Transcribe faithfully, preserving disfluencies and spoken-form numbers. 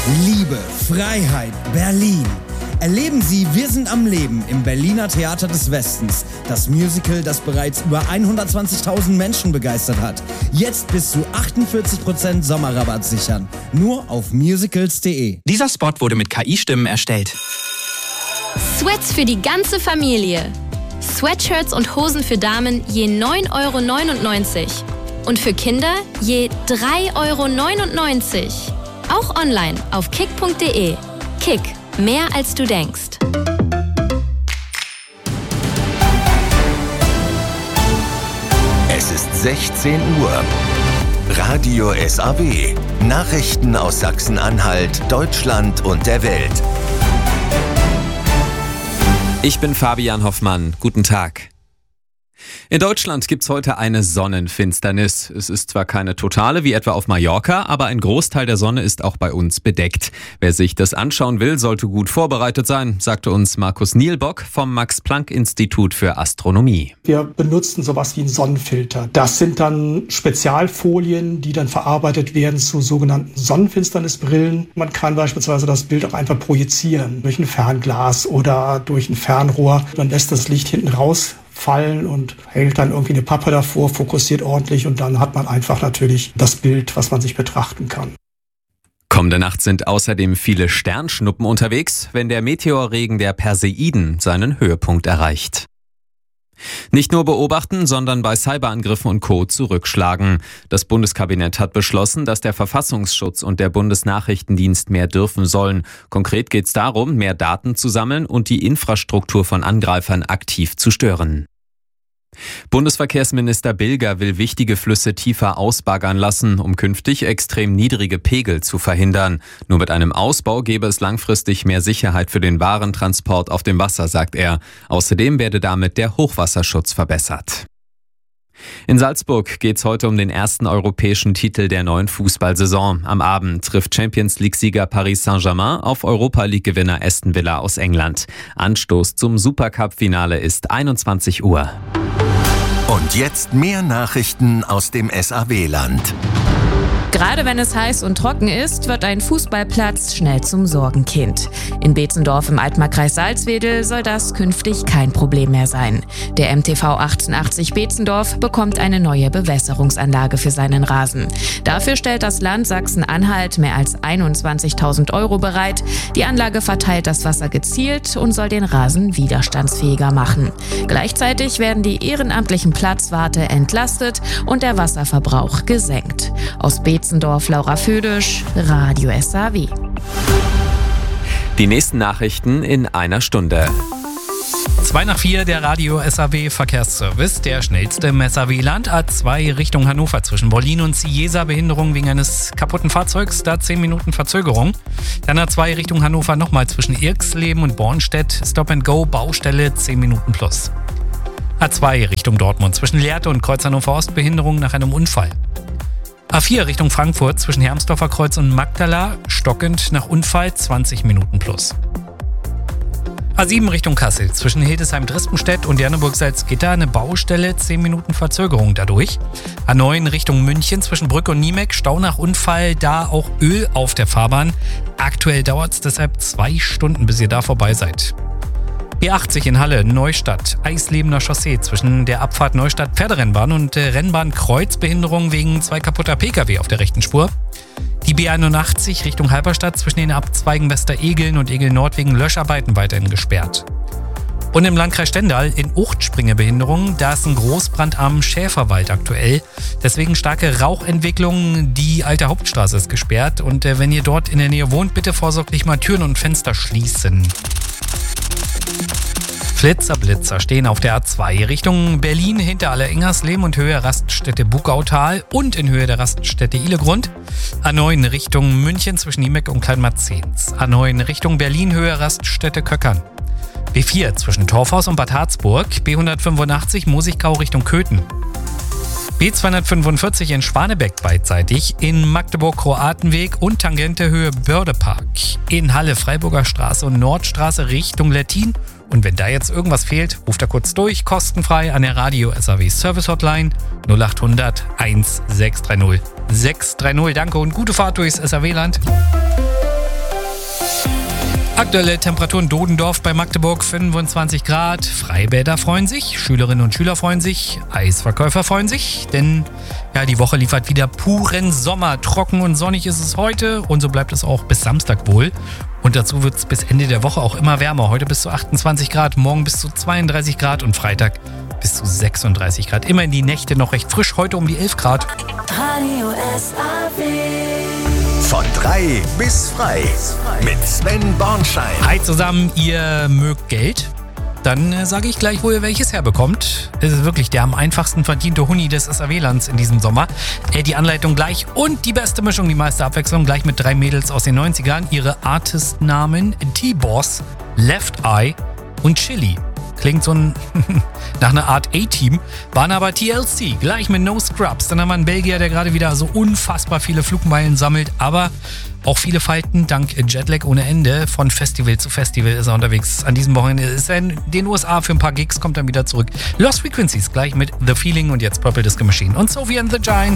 Liebe, Freiheit, Berlin. Erleben Sie Wir sind am Leben im Berliner Theater des Westens. Das Musical, das bereits über hundertzwanzigtausend Menschen begeistert hat. Jetzt bis zu achtundvierzig Prozent Sommerrabatt sichern. Nur auf musicals punkt de. Dieser Spot wurde mit K I-Stimmen erstellt. Sweats für die ganze Familie. Sweatshirts und Hosen für Damen je neun Euro neunundneunzig. Und für Kinder je drei Euro neunundneunzig. Auch online auf kick punkt de. Kick. Mehr als du denkst. Es ist sechzehn Uhr. Radio S A W. Nachrichten aus Sachsen-Anhalt, Deutschland und der Welt. Ich bin Fabian Hoffmann. Guten Tag. In Deutschland gibt's heute eine Sonnenfinsternis. Es ist zwar keine totale wie etwa auf Mallorca, aber ein Großteil der Sonne ist auch bei uns bedeckt. Wer sich das anschauen will, sollte gut vorbereitet sein, sagte uns Markus Nielbock vom Max-Planck-Institut für Astronomie. Wir benutzen sowas wie einen Sonnenfilter. Das sind dann Spezialfolien, die dann verarbeitet werden zu sogenannten Sonnenfinsternisbrillen. Man kann beispielsweise das Bild auch einfach projizieren durch ein Fernglas oder durch ein Fernrohr. Man lässt das Licht hinten raus fallen und hält dann irgendwie eine Pappe davor, fokussiert ordentlich und dann hat man einfach natürlich das Bild, was man sich betrachten kann. Kommende Nacht sind außerdem viele Sternschnuppen unterwegs, wenn der Meteorregen der Perseiden seinen Höhepunkt erreicht. Nicht nur beobachten, sondern bei Cyberangriffen und Co. zurückschlagen. Das Bundeskabinett hat beschlossen, dass der Verfassungsschutz und der Bundesnachrichtendienst mehr dürfen sollen. Konkret geht es darum, mehr Daten zu sammeln und die Infrastruktur von Angreifern aktiv zu stören. Bundesverkehrsminister Bilger will wichtige Flüsse tiefer ausbaggern lassen, um künftig extrem niedrige Pegel zu verhindern. Nur mit einem Ausbau gäbe es langfristig mehr Sicherheit für den Warentransport auf dem Wasser, sagt er. Außerdem werde damit der Hochwasserschutz verbessert. In Salzburg geht's heute um den ersten europäischen Titel der neuen Fußballsaison. Am Abend trifft Champions-League-Sieger Paris Saint-Germain auf Europa-League-Gewinner Aston Villa aus England. Anstoß zum Supercup-Finale ist einundzwanzig Uhr. Und jetzt mehr Nachrichten aus dem S A W-Land. Gerade wenn es heiß und trocken ist, wird ein Fußballplatz schnell zum Sorgenkind. In Beetzendorf im Altmarkkreis Salzwedel soll das künftig kein Problem mehr sein. Der M T V achtundachtzig Beetzendorf bekommt eine neue Bewässerungsanlage für seinen Rasen. Dafür stellt das Land Sachsen-Anhalt mehr als einundzwanzigtausend Euro bereit. Die Anlage verteilt das Wasser gezielt und soll den Rasen widerstandsfähiger machen. Gleichzeitig werden die ehrenamtlichen Platzwarte entlastet und der Wasserverbrauch gesenkt. Aus Beetzendorf, Laura Födisch, Radio S A W. Die nächsten Nachrichten in einer Stunde. zwei nach vier, der Radio S A W Verkehrsservice, der schnellste im S A W-Land. A zwei Richtung Hannover zwischen Berlin und Ciesa, Behinderung wegen eines kaputten Fahrzeugs, da zehn Minuten Verzögerung. Dann A zwei Richtung Hannover nochmal zwischen Irxleben und Bornstedt, Stop and Go, Baustelle, zehn Minuten plus. A zwei Richtung Dortmund zwischen Lehrte und Kreuz Hannover Ost, Behinderung nach einem Unfall. A vier Richtung Frankfurt zwischen Hermsdorfer Kreuz und Magdala, stockend nach Unfall, zwanzig Minuten plus. A sieben Richtung Kassel zwischen Hildesheim-Drispenstedt und Janneburg-Salzgitter, eine Baustelle, zehn Minuten Verzögerung dadurch. A neun Richtung München zwischen Brück und Niemek, Stau nach Unfall, da auch Öl auf der Fahrbahn. Aktuell dauert es deshalb zwei Stunden, bis ihr da vorbei seid. B achtzig in Halle, Neustadt, Eislebener Chaussee zwischen der Abfahrt Neustadt Pferderennbahn und der Rennbahn Kreuzbehinderung wegen zwei kaputter Pkw auf der rechten Spur. Die B einundachtzig Richtung Halberstadt zwischen den Abzweigen Westeregeln und Egel-Nord wegen Löscharbeiten weiterhin gesperrt. Und im Landkreis Stendal in Uchtspringe Behinderung, da ist ein Großbrand am Schäferwald aktuell. Deswegen starke Rauchentwicklung, die alte Hauptstraße ist gesperrt. Und äh, wenn ihr dort in der Nähe wohnt, bitte vorsorglich mal Türen und Fenster schließen. Flitzer, Blitzer stehen auf der A zwei Richtung Berlin hinter Allerengers-Lehm und Höhe Raststätte Bugautal und in Höhe der Raststätte Ihlegrund. A neun Richtung München zwischen Niemek und Kleinmarzens. A neun Richtung Berlin Höhe Raststätte Köckern. B vier zwischen Torfhaus und Bad Harzburg. B hundertfünfundachtzig Mosigkau Richtung Köthen. B zweihundertfünfundvierzig in Schwanebeck beidseitig, in Magdeburg Kroatenweg und Tangente Höhe Bördepark. In Halle Freiburger Straße und Nordstraße Richtung Lettin. Und wenn da jetzt irgendwas fehlt, ruft da kurz durch, kostenfrei an der Radio S A W Service Hotline null acht hundert eins sechs drei null sechs drei null. Danke und gute Fahrt durchs S A W-Land. Aktuelle Temperaturen: Dodendorf bei Magdeburg fünfundzwanzig Grad. Freibäder freuen sich, Schülerinnen und Schüler freuen sich, Eisverkäufer freuen sich, denn ja, die Woche liefert wieder puren Sommer. Trocken und sonnig ist es heute und so bleibt es auch bis Samstag wohl. Und dazu wird es bis Ende der Woche auch immer wärmer. Heute bis zu achtundzwanzig Grad, morgen bis zu zweiunddreißig Grad und Freitag bis zu sechsunddreißig Grad. Immerhin die Nächte noch recht frisch, heute um die elf Grad. Radio S A W. Von drei bis frei mit Sven Bornschein. Hi zusammen, ihr mögt Geld? Dann äh, sage ich gleich, wo ihr welches herbekommt. Es ist wirklich der am einfachsten verdiente Huni des S A W-Lands in diesem Sommer. Äh, die Anleitung gleich und die beste Mischung, die meiste Abwechslung gleich mit drei Mädels aus den neunzigern. Ihre Artistnamen T-Boss, Left Eye und Chili. Klingt so ein nach einer Art A-Team, waren aber T L C, gleich mit No Scrubs. Dann haben wir einen Belgier, der gerade wieder so unfassbar viele Flugmeilen sammelt, aber auch viele Falten dank Jetlag ohne Ende. Von Festival zu Festival ist er unterwegs. An diesem Wochenende ist er in den U S A für ein paar Gigs, kommt dann wieder zurück. Lost Frequencies, gleich mit The Feeling und jetzt Purple Disco Machine und Sophie and the Giant.